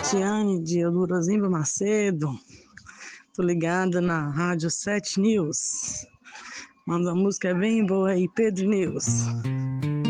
Tiane de Eldorozimba Macedo. Tô ligada na Rádio 7 News. Manda uma música bem boa aí, Pedro News.